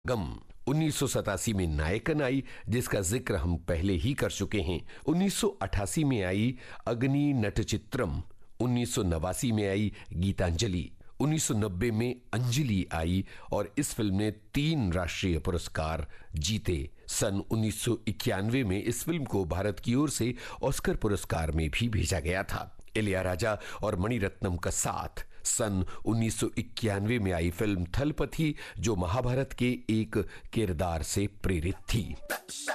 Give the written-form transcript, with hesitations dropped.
गम 1987 में नायकन आई, जिसका जिक्र हम पहले ही कर चुके हैं। 1988 में आई अग्नि नटचित्रम, 1989 में आई गीतांजलि, 1990 में अंजलि आई और इस फिल्म ने 3 राष्ट्रीय पुरस्कार जीते। सन 1991 में इस फिल्म को भारत की ओर से ऑस्कर पुरस्कार में भी भेजा गया था। इलैयाराजा और मणिरत्नम का साथ सन 1991 में आई फिल्म थलपथी, जो महाभारत के एक किरदार से प्रेरित थी।